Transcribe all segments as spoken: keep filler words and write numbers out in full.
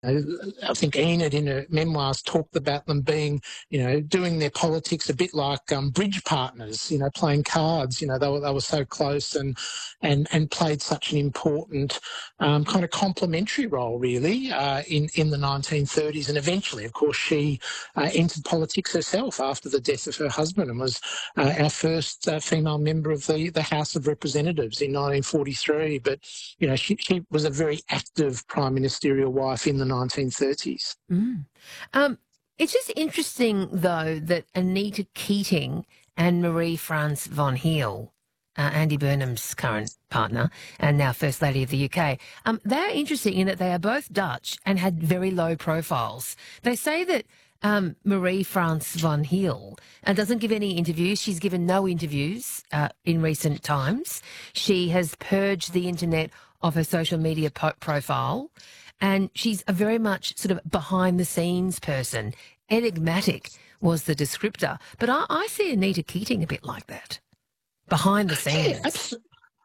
I think Enid in her memoirs talked about them being, you know, doing their politics a bit like um, bridge partners, you know, playing cards. You know, they were, they were so close and and and played such an important um, kind of complementary role, really, uh, in, in the nineteen thirties. And eventually, of course, she uh, entered politics herself after the death of her husband and was uh, our first uh, female member of the, the House of Representatives in nineteen forty-three. But, you know, she, she was a very active prime ministerial wife in the nineteen thirties. Mm. Um, it's just interesting, though, that Anita Keating and Marie-France von Heel, uh, Andy Burnham's current partner and now First Lady of the U K, um, they're interesting in that they are both Dutch and had very low profiles. They say that um, Marie-France von Heel uh, doesn't give any interviews. She's given no interviews uh, in recent times. She has purged the internet of her social media po- profile. And she's a very much sort of behind-the-scenes person. Enigmatic was the descriptor. But I, I see Anita Keating a bit like that, behind the scenes. Yeah, absolutely.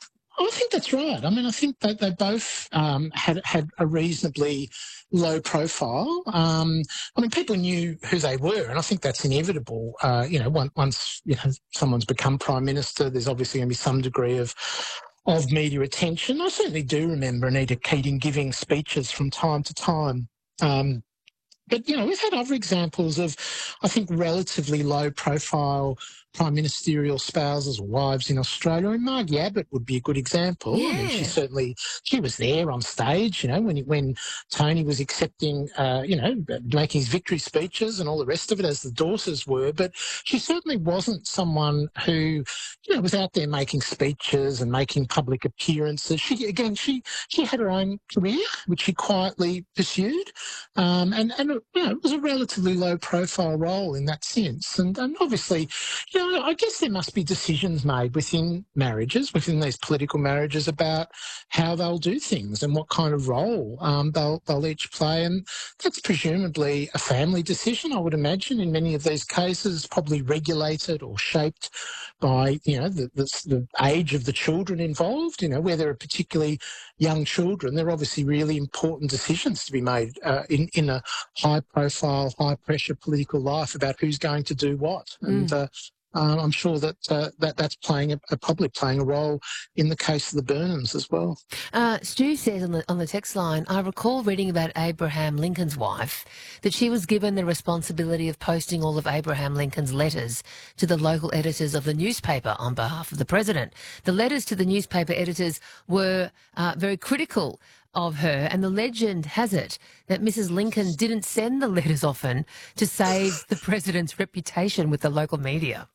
I think that's right. I mean, I think that they both um, had had a reasonably low profile. Um, I mean, people knew who they were, and I think that's inevitable. Uh, you know, once, once you know someone's become prime minister, there's obviously going to be some degree of of media attention. I certainly do remember Anita Keating giving speeches from time to time. Um, but, you know, we've had other examples of, I think, relatively low-profile prime ministerial spouses or wives in Australia. And Margie Abbott would be a good example. Yeah. I mean, she certainly, she was there on stage, you know, when when Tony was accepting, uh, you know, making his victory speeches and all the rest of it, as the daughters were. But she certainly wasn't someone who, you know, was out there making speeches and making public appearances. She, again, she she had her own career, which she quietly pursued. Um, and, and, you know, it was a relatively low-profile role in that sense. And, and obviously, you know, I guess there must be decisions made within marriages, within these political marriages, about how they'll do things and what kind of role um, they'll they'll each play. And that's presumably a family decision, I would imagine, in many of these cases, probably regulated or shaped by, you know, the, the, the age of the children involved. You know, where there are particularly young children, there are obviously really important decisions to be made uh, in, in a high-profile, high-pressure political life about who's going to do what. Mm. And uh, Uh, I'm sure that, uh, that that's playing a, a probably playing a role in the case of the Burnhams as well. Uh, Stu says on the on the text line, I recall reading about Abraham Lincoln's wife that she was given the responsibility of posting all of Abraham Lincoln's letters to the local editors of the newspaper on behalf of the president. The letters to the newspaper editors were uh, very critical of her, and the legend has it that Missus Lincoln didn't send the letters often to save the president's reputation with the local media.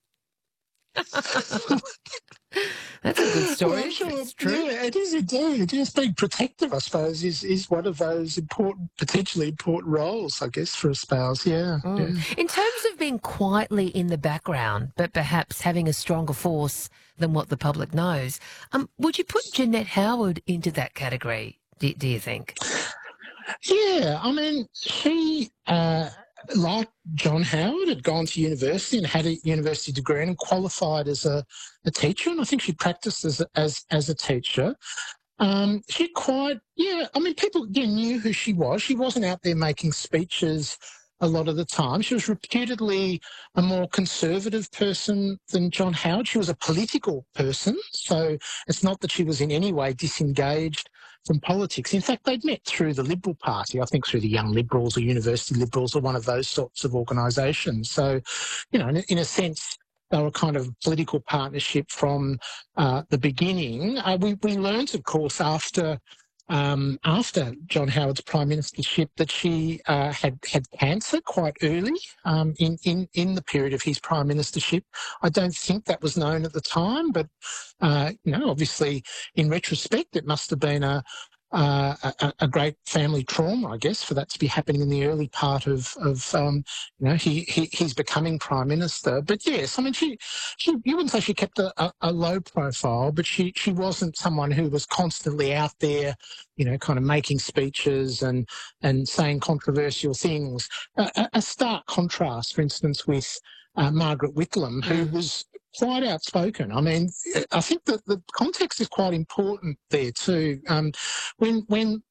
That's a good story. Well, I'm sure, it's true. Yeah, it is indeed. Just being protective, I suppose, is, is one of those important, potentially important roles, I guess, for a spouse. Yeah, mm. yeah. In terms of being quietly in the background, but perhaps having a stronger force than what the public knows, um, would you put Jeanette Howard into that category, do, do you think? Yeah, I mean, she... Uh, like John Howard, had gone to university and had a university degree and qualified as a, a teacher, and I think she practiced as a, as as a teacher. Um, she quite, yeah, I mean, people again knew who she was. She wasn't out there making speeches a lot of the time. She was reputedly a more conservative person than John Howard. She was a political person, so it's not that she was in any way disengaged from politics. In fact, they'd met through the Liberal Party, I think through the Young Liberals or University Liberals or one of those sorts of organisations. So, you know, in, in a sense, they were kind of a political partnership from uh, the beginning. Uh, we, we learned, of course, after um, after John Howard's prime ministership that she uh, had had cancer quite early um, in, in, in the period of his prime ministership. I don't think that was known at the time, but, uh, you know, obviously in retrospect it must have been a, Uh, a, a great family trauma, I guess, for that to be happening in the early part of, of um, you know, he, he he's becoming prime minister. But yes, I mean, she, she you wouldn't say she kept a, a, a low profile, but she, she wasn't someone who was constantly out there, you know, kind of making speeches and, and saying controversial things. A, a stark contrast, for instance, with uh, Margaret Whitlam, who Mm. was quite outspoken. I mean, I think that the context is quite important there too. Um, when when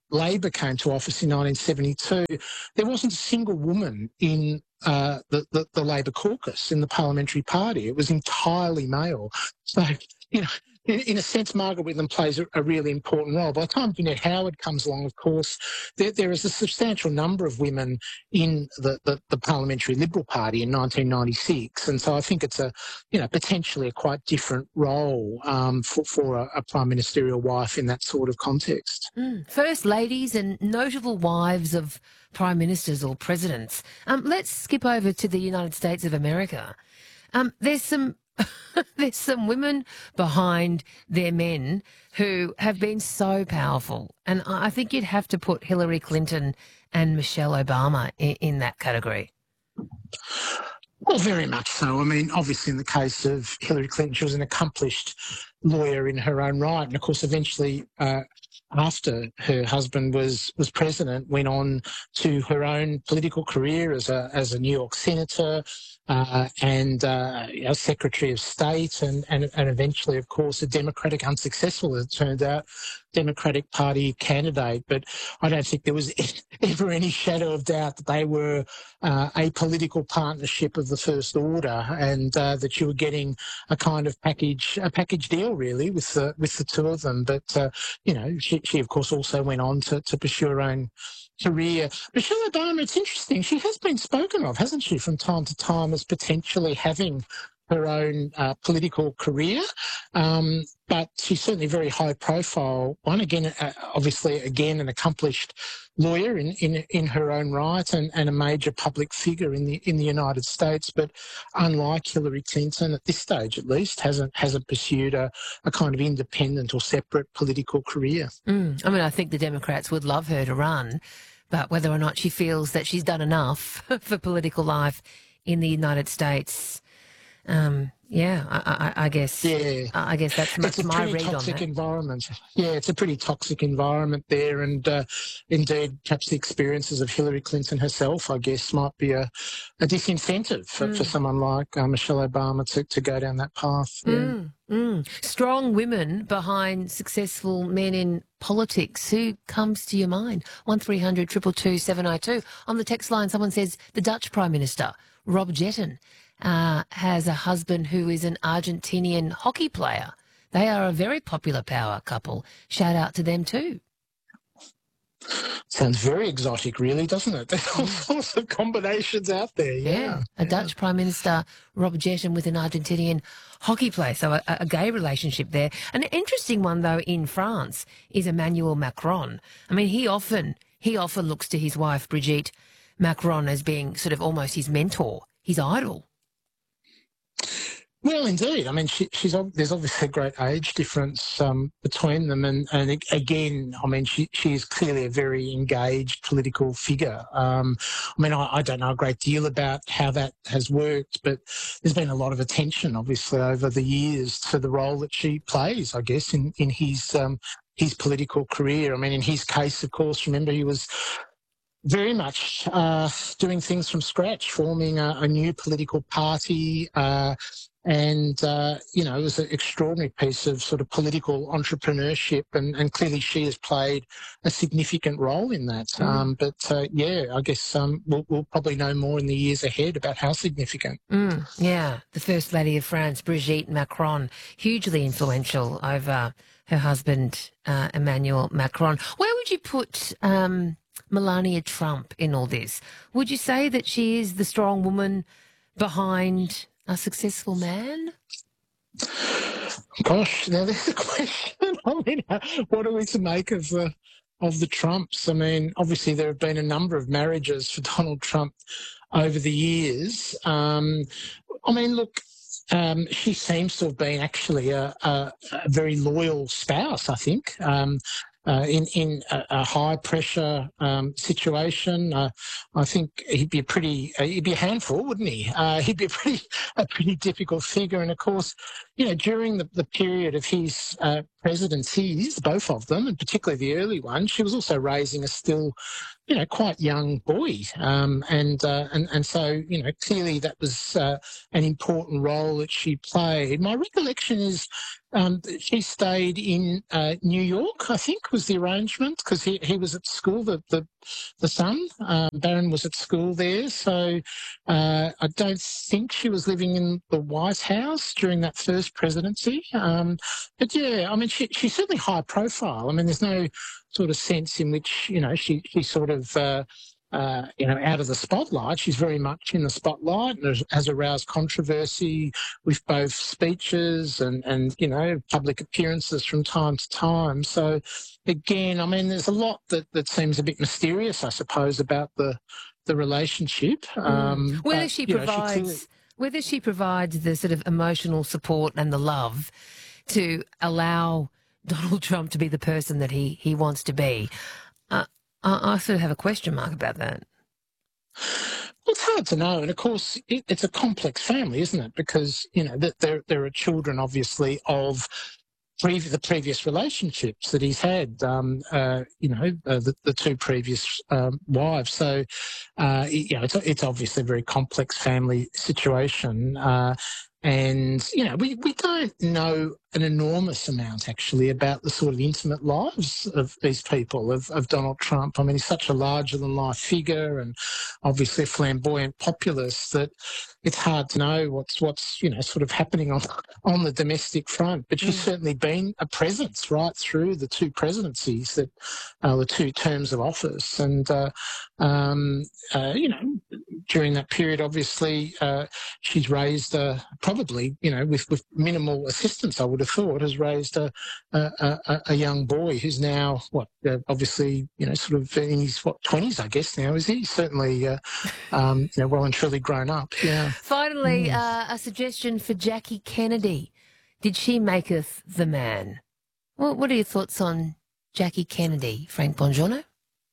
Labor came to office in nineteen seventy-two, there wasn't a single woman in uh, the, the, the Labor caucus in the parliamentary party. It was entirely male. So, you know, in, in a sense, Margaret Whitlam plays a, a really important role. By the time Jeanette Howard comes along, of course, there, there is a substantial number of women in the, the, the Parliamentary Liberal Party in nineteen ninety-six. And so I think it's a, you know, potentially a quite different role um, for, for a, a prime ministerial wife in that sort of context. Mm. First ladies and notable wives of prime ministers or presidents. Um, let's skip over to the United States of America. Um, there's some there's some women behind their men who have been so powerful, and I think you'd have to put Hillary Clinton and Michelle Obama in, in that category. Well, very much so. I mean, obviously in the case of Hillary Clinton, she was an accomplished lawyer in her own right. And of course, eventually, uh, after her husband was, was president, went on to her own political career as a, as a New York senator uh, and uh, a Secretary of State and, and, and eventually, of course, a Democratic, unsuccessful, as it turned out, Democratic Party candidate. But I don't think there was ever any shadow of doubt that they were uh, a political partnership of the first order, and uh, that you were getting a kind of package, a package deal, really, with the with the two of them. But uh, you know, she, she of course also went on to, to pursue her own career. Michelle Obama, it's interesting. She has been spoken of, hasn't she, from time to time as potentially having her own uh, political career, um, but she's certainly very high profile one. Again, uh, obviously, again, an accomplished lawyer in, in, in her own right and, and a major public figure in the in the United States. But unlike Hillary Clinton, at this stage at least, hasn't hasn't pursued a, a kind of independent or separate political career. Mm. I mean, I think the Democrats would love her to run, but whether or not she feels that she's done enough for political life in the United States, Um, yeah, I, I, I guess. Yeah, I guess that's much it's a my pretty read on toxic that. environment. Yeah, it's a pretty toxic environment there, and uh, indeed, perhaps the experiences of Hillary Clinton herself, I guess, might be a, a disincentive for, Mm. for someone like uh, Michelle Obama to, to go down that path. Yeah. Mm, mm. Strong women behind successful men in politics. Who comes to your mind? One three hundred two two two seven oh two. On the text line, someone says the Dutch Prime Minister, Rob Jetten, Uh, has a husband who is an Argentinian hockey player. They are a very popular power couple. Shout out to them too. Sounds very exotic, really, doesn't it? There's all sorts of combinations out there. Yeah, Yeah, a yeah. Dutch Prime Minister, Rob Jetten, with an Argentinian hockey player. So a, a gay relationship there. An interesting one, though, in France is Emmanuel Macron. I mean, he often, he often looks to his wife, Brigitte Macron, as being sort of almost his mentor, his idol. Well, indeed. I mean, she, she's there's obviously a great age difference um, between them, and, and again, I mean, she she is clearly a very engaged political figure. Um, I mean, I, I don't know a great deal about how that has worked, but there's been a lot of attention, obviously, over the years to the role that she plays, I guess, in in his um, his political career. I mean, in his case, of course, remember he was very much uh, doing things from scratch, forming a, a new political party. Uh, And, uh, you know, it was an extraordinary piece of sort of political entrepreneurship, and, and clearly she has played a significant role in that. Mm. Um, but, uh, yeah, I guess um, we'll, we'll probably know more in the years ahead about how significant. Mm, yeah, the First Lady of France, Brigitte Macron, hugely influential over her husband, uh, Emmanuel Macron. Where would you put um, Melania Trump in all this? Would you say that she is the strong woman behind a successful man? Gosh, now there's a question. I mean, what are we to make of the of the Trumps? I mean, obviously there have been a number of marriages for Donald Trump over the years. Um, I mean, look, um, she seems to have been actually a, a, a very loyal spouse, I think. Um, Uh, in in a, a high pressure um, situation, uh, I think he'd be a pretty uh, he'd be a handful, wouldn't he? Uh, he'd be a pretty a pretty difficult figure. And of course, you know, during the, the period of his uh, presidencies, both of them, and particularly the early one, she was also raising a still you know, quite young boy. Um, and, uh, and, and so, you know, clearly that was uh, an important role that she played. My recollection is um, that she stayed in uh, New York, I think, was the arrangement, because he, he was at school, the, the, the son, um, Barron was at school there. So uh, I don't think she was living in the White House during that first presidency. Um, but yeah, I mean, she, she's certainly high profile. I mean, there's no sort of sense in which, you know, she, she sort of, uh, uh, you know, out of the spotlight. She's very much in the spotlight and has, has aroused controversy with both speeches and, and, you know, public appearances from time to time. So, again, I mean, there's a lot that, that seems a bit mysterious, I suppose, about the the relationship. Mm. Um, whether but, she you know, provides, she clearly... whether she provides the sort of emotional support and the love to allow Donald Trump to be the person that he he wants to be. Uh, I, I sort of have a question mark about that. Well, it's hard to know, and of course, it, it's a complex family, isn't it? Because you know that there there are children, obviously, of pre- the previous relationships that he's had. Um, uh, you know, uh, the, the two previous um, wives. So, uh, you know, it's it's obviously a very complex family situation. Uh, And, you know, we, we don't know an enormous amount, actually, about the sort of intimate lives of these people, of, of Donald Trump. I mean, he's such a larger-than-life figure and obviously a flamboyant populist that it's hard to know what's, what's you know, sort of happening on, on the domestic front. But she's mm. certainly been a presence right through the two presidencies, that uh, the two terms of office. And, uh, um, uh, you know, during that period, obviously, uh, she's raised a probably, you know, with, with minimal assistance, I would have thought, has raised a a, a, a young boy who's now, what, uh, obviously, you know, sort of in his, what, twenties, I guess now, is he? Certainly, uh, um, you know, well and truly grown up, yeah. Finally, mm. uh, a suggestion for Jackie Kennedy. Did she maketh the man? Well, what are your thoughts on Jackie Kennedy, Frank Bongiorno?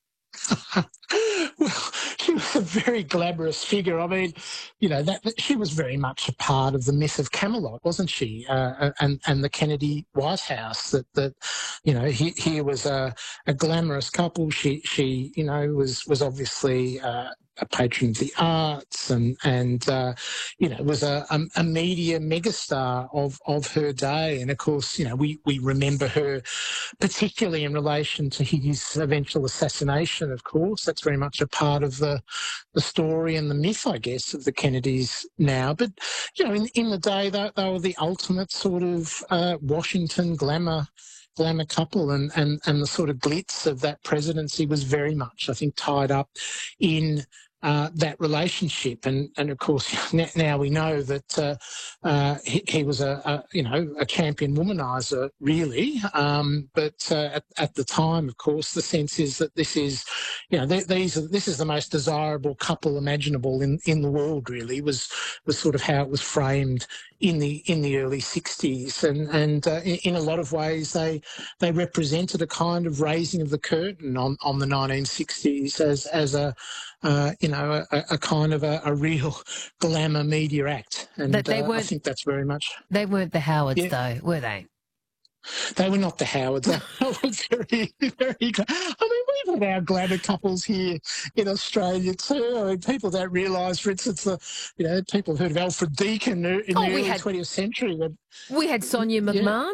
Well, she was a very glamorous figure. I mean, you know, that, that she was very much a part of the myth of Camelot, wasn't she? Uh, and and the Kennedy White House. That that you know, he, here was a, a glamorous couple. She she you know was was obviously uh, a patron of the arts and and uh, you know was a, a, a media megastar of of her day. And of course, you know, we we remember her particularly in relation to his eventual assassination. Of course, that's very much a part of the the story and the myth, I guess, of the Kennedys now. But you know, in in the day, they, they were the ultimate sort of uh, Washington glamour. glamour couple, and, and, and the sort of glitz of that presidency was very much, I think, tied up in uh, that relationship. And, and of course, now we know that uh, uh, he, he was a, a, you know, a champion womanizer, really. Um, but uh, at, at the time, of course, the sense is that this is, you know, th- these are, this is the most desirable couple imaginable in, in the world, really, was was sort of how it was framed in the in the early sixties. And, and uh, in, in a lot of ways, they they represented a kind of raising of the curtain on, on the nineteen sixties as as a uh, you know a, a kind of a, a real glamour media act. And But they uh, I think that's very much. They weren't the Howards, Yeah. though, were they? They were not the Howards. They were very, very. I mean, we've had our glamour couples here in Australia too. I mean, people don't realise, for instance, the you know people have heard of Alfred Deakin in Oh, the we early had- twentieth century. When, We had Sonia Yeah. McMahon.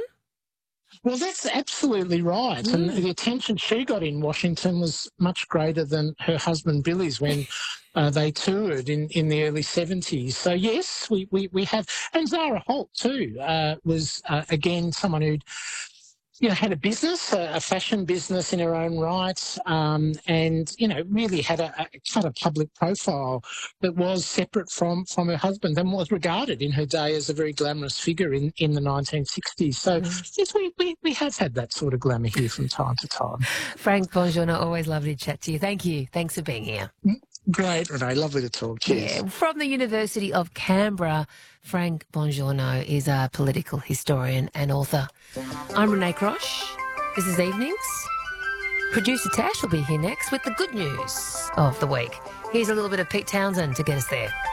Well, that's absolutely right. And Mm. the attention she got in Washington was much greater than her husband Billy's when uh, they toured in, in the early seventies. So, yes, we, we, we have. And Zara Holt, too, uh, was, uh, again, someone who'd you know, had a business, a, a fashion business in her own right, um, and, you know, really had a, a kind of public profile that was separate from, from her husband and was regarded in her day as a very glamorous figure in, in the nineteen sixties. So, mm. yes, we, we, we have had that sort of glamour here from time to time. Frank Bongiorno, always lovely to chat to you. Thank you. Thanks for being here. Great, Renee. Lovely to talk. Cheers. Yeah, from the University of Canberra, Frank Bongiorno is a political historian and author. I'm Renee Crosh. This is Evenings. Producer Tash will be here next with the good news of the week. Here's a little bit of Pete Townsend to get us there.